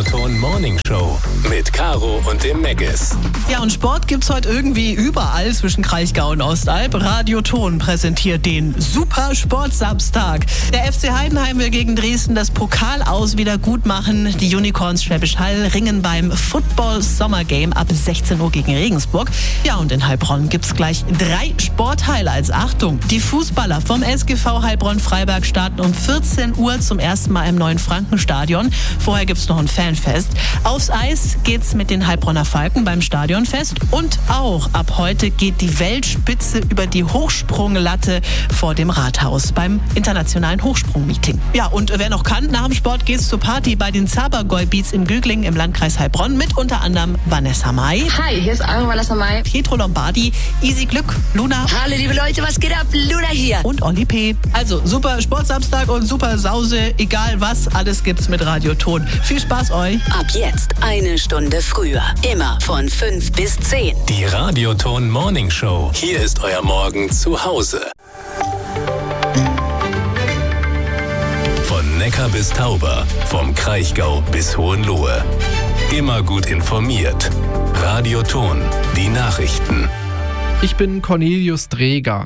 Radioton Morning Show mit Caro und dem Meggis. Ja, und Sport gibt's heute irgendwie überall zwischen Kraichgau und Ostalb. Radioton präsentiert den Super Sportsamstag. Der FC Heidenheim will gegen Dresden das Pokalaus wieder gut machen. Die Unicorns Schwäbisch Hall ringen beim Football Summer Game ab 16 Uhr gegen Regensburg. Ja, und in Heilbronn gibt's gleich 3 Sporthighlights. Achtung, die Fußballer vom SGV Heilbronn-Freiberg starten um 14 Uhr zum ersten Mal im neuen Frankenstadion. Vorher gibt's noch ein Fanfest. Aufs Eis geht's mit den Heilbronner Falken beim Stadionfest. Und auch ab heute geht die Weltspitze über die Hochsprunglatte vor dem Rathaus beim internationalen Hochsprungmeeting. Ja, und wer noch kann, nach dem Sport geht's zur Party bei den Zabergäu Beats in Güglingen im Landkreis Heilbronn mit unter anderem Vanessa Mai. Hi, hier ist eure Vanessa Mai. Pietro Lombardi, Easy Glück, Luna. Hallo liebe Leute, was geht ab? Luna hier. Und Olli P. Also super Sportsamstag und super Sause, egal was, alles gibt's mit Radioton. Viel Spaß euch. Ab jetzt 1 Stunde früher. Immer von 5 bis 10. Die Radioton Morning Show. Hier ist euer Morgen zu Hause. Von Neckar bis Tauber, vom Kraichgau bis Hohenlohe. Immer gut informiert. Radioton, die Nachrichten. Ich bin Cornelius Dreger.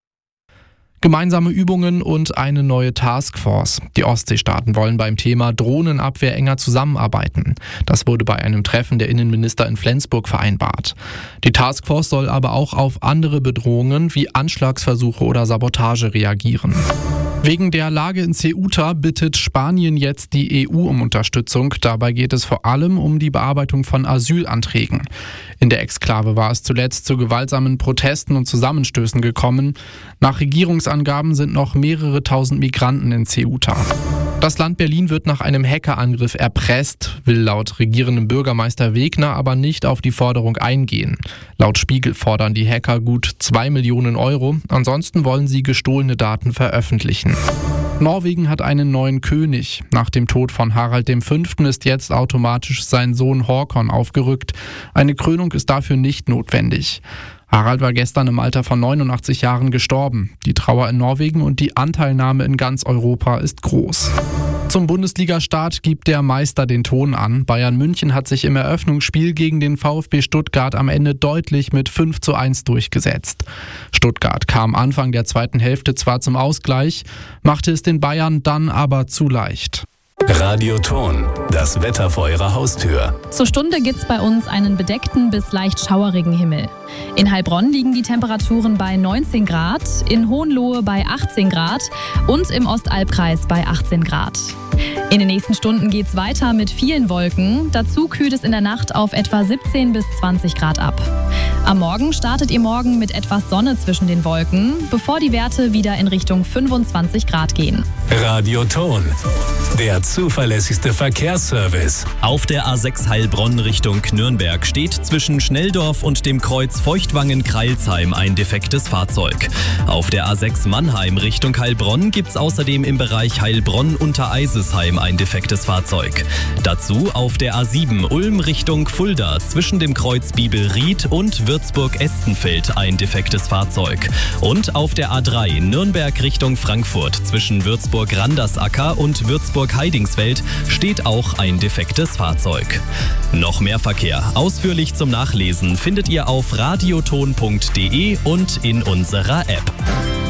Gemeinsame Übungen und eine neue Taskforce. Die Ostseestaaten wollen beim Thema Drohnenabwehr enger zusammenarbeiten. Das wurde bei einem Treffen der Innenminister in Flensburg vereinbart. Die Taskforce soll aber auch auf andere Bedrohungen wie Anschlagsversuche oder Sabotage reagieren. Wegen der Lage in Ceuta bittet Spanien jetzt die EU um Unterstützung. Dabei geht es vor allem um die Bearbeitung von Asylanträgen. In der Exklave war es zuletzt zu gewaltsamen Protesten und Zusammenstößen gekommen. Nach Regierungsangaben sind noch mehrere tausend Migranten in Ceuta. Das Land Berlin wird nach einem Hackerangriff erpresst, will laut regierendem Bürgermeister Wegner aber nicht auf die Forderung eingehen. Laut Spiegel fordern die Hacker gut 2 Millionen Euro, ansonsten wollen sie gestohlene Daten veröffentlichen. Norwegen hat einen neuen König. Nach dem Tod von Harald V. ist jetzt automatisch sein Sohn Håkon aufgerückt. Eine Krönung ist dafür nicht notwendig. Harald war gestern im Alter von 89 Jahren gestorben. Die Trauer in Norwegen und die Anteilnahme in ganz Europa ist groß. Zum Bundesliga-Start gibt der Meister den Ton an. Bayern München hat sich im Eröffnungsspiel gegen den VfB Stuttgart am Ende deutlich mit 5:1 durchgesetzt. Stuttgart kam Anfang der zweiten Hälfte zwar zum Ausgleich, machte es den Bayern dann aber zu leicht. Radioton, das Wetter vor eurer Haustür. Zur Stunde gibt's bei uns einen bedeckten bis leicht schauerigen Himmel. In Heilbronn liegen die Temperaturen bei 19 Grad, in Hohenlohe bei 18 Grad und im Ostalbkreis bei 18 Grad. In den nächsten Stunden geht's weiter mit vielen Wolken. Dazu kühlt es in der Nacht auf etwa 17 bis 20 Grad ab. Am Morgen startet ihr morgen mit etwas Sonne zwischen den Wolken, bevor die Werte wieder in Richtung 25 Grad gehen. Radioton, der zuverlässigste Verkehrsservice. Auf der A6 Heilbronn Richtung Nürnberg steht zwischen Schnelldorf und dem Kreuz Feuchtwangen-Kreilsheim ein defektes Fahrzeug. Auf der A6 Mannheim Richtung Heilbronn gibt's außerdem im Bereich Heilbronn-Untereisesheim ein defektes Fahrzeug. Dazu auf der A7 Ulm Richtung Fulda zwischen dem Kreuz Bibelried und Würzburg-Estenfeld ein defektes Fahrzeug. Und auf der A3 Nürnberg Richtung Frankfurt zwischen Würzburg-Randersacker und Würzburg-Heidingsfeld steht auch ein defektes Fahrzeug. Noch mehr Verkehr ausführlich zum Nachlesen findet ihr auf radioton.de und in unserer App.